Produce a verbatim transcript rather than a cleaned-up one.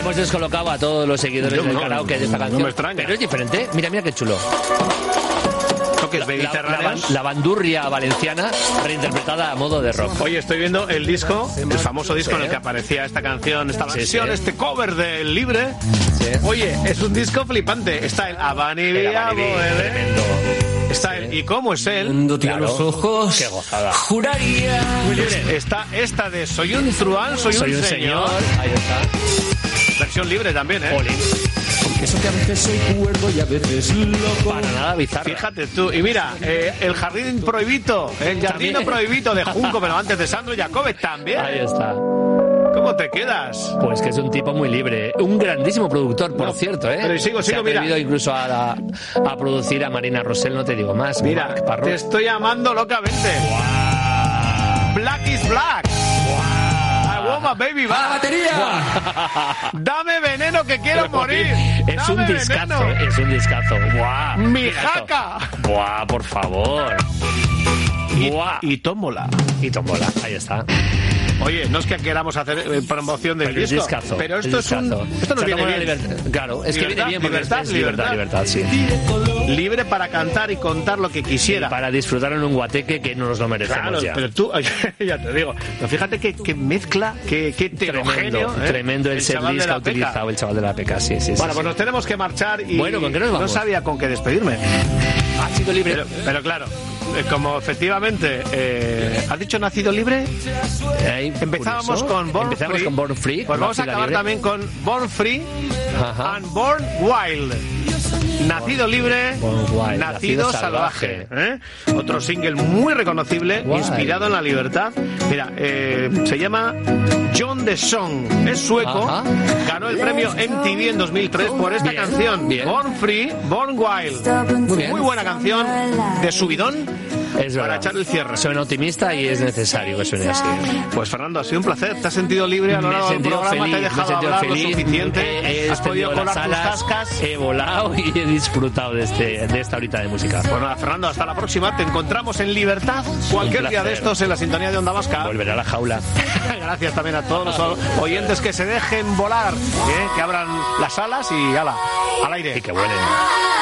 hemos descolocado a todos los seguidores Yo del no, karaoke de esta no canción. me extraña. Pero es diferente. Mira, mira qué chulo. Toques La, la, mediterráneos. la bandurria valenciana reinterpretada a modo de rock. Oye, estoy viendo el disco, el famoso disco Sí. en el que aparecía esta canción, esta Sí, versión, sí. este cover del Libre. Sí. Oye, es un disco flipante. Está el Abanivía, Era Balibi, Boele. tremendo. Está el ¿Y cómo es él? Claro. los ojos. Qué gozada. Juraría. Muy libre. Está esta de Soy un truán, soy, Soy un, un señor. señor. Ahí está. Versión libre también, ¿eh? Olin. Eso que a veces soy cuerdo y a veces loco. Para nada bizarra. Fíjate tú, y mira, eh, el jardín prohibido, el jardín También. prohibido de Junco, pero antes de Sandro Jacobe también. Ahí está. ¿Cómo te quedas? Pues que es un tipo muy libre. Un grandísimo productor, por No, cierto, ¿eh? pero sigo, Se sigo, ha mira. atrevido incluso a, la- a producir a Marina Rosell, no te digo más. Mira, Marc Parrot. te estoy amando locamente. Black is black. I want my baby ¡A la back. batería! Dame veneno que quiero Pero, morir. Es Dame un discazo, veneno. ¿eh? Es un discazo. ¡Buah! Mi Discazo. jaca. ¡Buah, por favor! Y, ¡Buah! y tómbola. Y tómbola, ahí está. Oye, no es que queramos hacer eh, promoción del Pero es disco, discazo. pero esto es, un, discazo. esto nos Se viene toma bien. la libertad. Claro, es que Libertad, viene bien porque libertad, es libertad, libertad. libertad, sí. Libre para cantar y contar lo que quisiera. Y para disfrutar en un guateque que no nos lo merecemos Claro, ya. pero tú, ya te digo, pero fíjate que, que mezcla, que, que heterogéneo. Tremendo, ¿eh? tremendo el, chaval setlist de que ha la Peca. utilizado el chaval de la Peca, sí, sí, sí. Bueno, sí. pues nos tenemos que marchar y Bueno, ¿con qué nos no vamos? sabía con qué despedirme. Ha sido libre. Pero, pero claro, eh, como efectivamente, eh, ¿has dicho nacido libre? Ey, Empezábamos curioso. con Born Empezamos Free. con Born Free. Pues con vamos a Nacido acabar Libre. también con Born Free Ajá. and Born Wild. Nacido libre, Born Wild, nacido, nacido salvaje. salvaje. ¿eh? Otro single muy reconocible, Guay. inspirado en la libertad. Mira, eh, se llama John the Song. Es sueco. Ajá. Ganó el premio M T V en dos mil tres por esta Bien, canción. bien. Born Free, Born Wild. Muy bien. Muy buena canción de subidón Es para verdad. echar el cierre. Suena optimista y es necesario que suene así. Pues Fernando, ha sido un placer. ¿Te has sentido libre a lo Me he largo del sentido programa? feliz, ¿Te he me he dejado sentido hablar feliz. lo suficiente? He, he ¿Has podido extendido las colar tus alas, cascas? he volado y he disfrutado de, este, de esta horita de música. Pues nada, Fernando, hasta la próxima. Te encontramos en libertad cualquier Un día de placer. estos en la sintonía de Onda Vasca. Volveré a la jaula. Gracias también a todos los oyentes que se dejen volar, ¿eh? Que abran las alas y ala, al aire. Y que vuelen.